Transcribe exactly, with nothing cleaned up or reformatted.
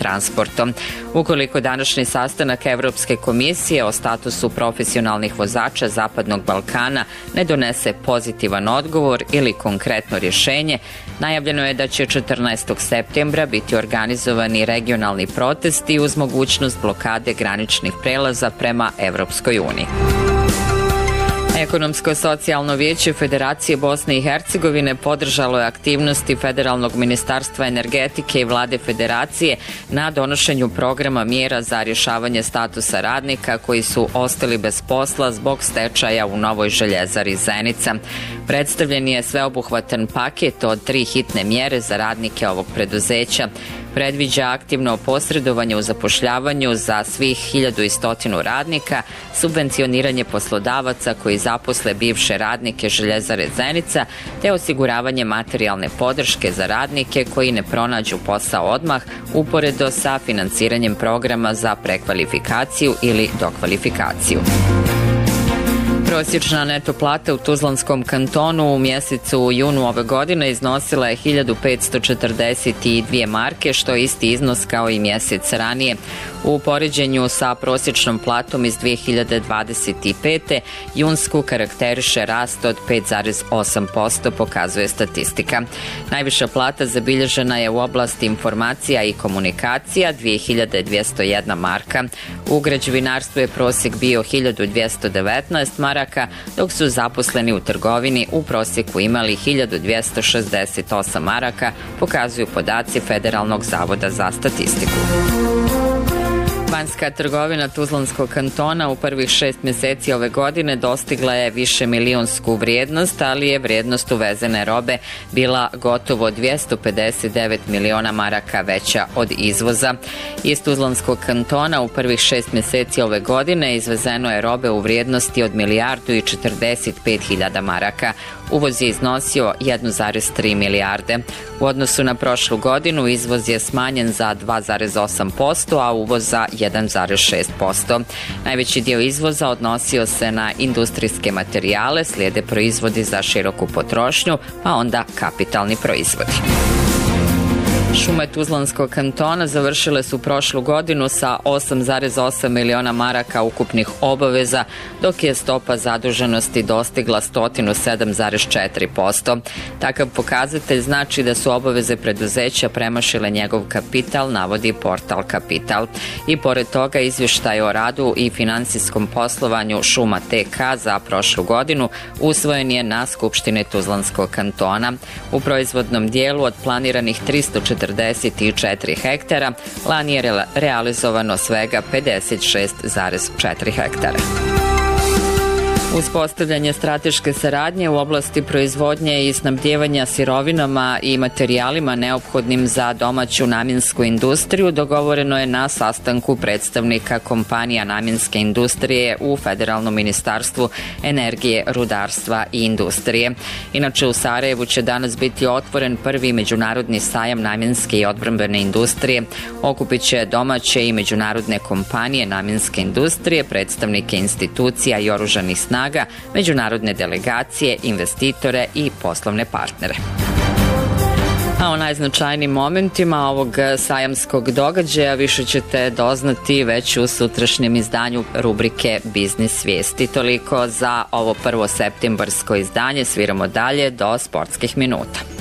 transportom. Ukoliko današnji sastanak Evropske komisije o statusu profesionalnih vozača Zapadnog Balkana ne donese pozitivan odgovor ili konkretno rješenje, najavljeno je da će četrnaestog septembra biti organizovani regionalni protesti uz mogućnost blokade graničnih prelaza prema Evropskoj uniji. Ekonomsko-socijalno vijeće Federacije Bosne i Hercegovine podržalo je aktivnosti Federalnog ministarstva energetike i vlade Federacije na donošenju programa mjera za rješavanje statusa radnika koji su ostali bez posla zbog stečaja u Novoj željezari Zenica. Predstavljen je sveobuhvatan paket od tri hitne mjere za radnike ovog preduzeća. Predviđa aktivno posredovanje u zapošljavanju za svih hiljadu i stotinu radnika, subvencioniranje poslodavaca koji zaposle bivše radnike željezare Zenica, te osiguravanje materijalne podrške za radnike koji ne pronađu posao odmah, uporedo sa finansiranjem programa za prekvalifikaciju ili dokvalifikaciju. Prosječna neto plata u Tuzlanskom kantonu u mjesecu junu ove godine iznosila je hiljadu petsto četrdeset dvije marke, što je isti iznos kao i mjesec ranije. U poređenju sa prosječnom platom iz dvije hiljade dvadeset pete. junsku karakteriše rast od pet zarez osam posto, pokazuje statistika. Najviša plata zabilježena je u oblasti informacija i komunikacija, dvije hiljade dvjesto jedna marka. U građevinarstvu je prosjek bio hiljadu dvjesto devetnaest maraka, dok su zaposleni u trgovini u prosjeku imali hiljadu dvjesto šezdeset osam maraka, pokazuju podaci Federalnog zavoda za statistiku. Vanjska trgovina Tuzlanskog kantona u prvih šest mjeseci ove godine dostigla je više milijunsku vrijednost, ali je vrijednost uvezene robe bila gotovo dvjesto pedeset devet miliona maraka veća od izvoza. Iz Tuzlanskog kantona u prvih šest mjeseci ove godine izvezeno je robe u vrijednosti od milijardu i četrdeset pet hiljada maraka. Uvoz je iznosio jedan zarez tri milijarde. U odnosu na prošlu godinu izvoz je smanjen za dva zarez osam posto, a uvoz za jedan zarez šest posto. Najveći dio izvoza odnosio se na industrijske materijale, slijede proizvodi za široku potrošnju, pa onda kapitalni proizvodi. Šume Tuzlanskog kantona završile su prošlu godinu sa osam zarez osam miliona maraka ukupnih obaveza, dok je stopa zaduženosti dostigla sto sedam zarez četiri posto. Takav pokazatelj znači da su obaveze preduzeća premašile njegov kapital, navodi portal Kapital. I pored toga izvještaj o radu i finansijskom poslovanju Šuma T K za prošlu godinu usvojen je na Skupštini Tuzlanskog kantona. U proizvodnom dijelu od planiranih tristo četrdeset četiri hektara, lani je re- realizovano svega pedeset šest zarez četiri hektara. Uspostavljanje strateške saradnje u oblasti proizvodnje i snabdijevanja sirovinama i materijalima neophodnim za domaću namjensku industriju dogovoreno je na sastanku predstavnika kompanija namjenske industrije u Federalnom ministarstvu energije, rudarstva i industrije. Inače, u Sarajevu će danas biti otvoren prvi međunarodni sajam namjenske i odbrambene industrije. Okupit će domaće i međunarodne kompanije namjenske industrije, predstavnike institucija i oružanih snaga, međunarodne delegacije, investitore i poslovne partnere. A o najznačajnijim momentima ovog sajamskog događaja više ćete doznati već u sutrašnjem izdanju rubrike Biznis vijesti. Toliko za ovo prvo septembarsko izdanje. Sviramo dalje do sportskih minuta.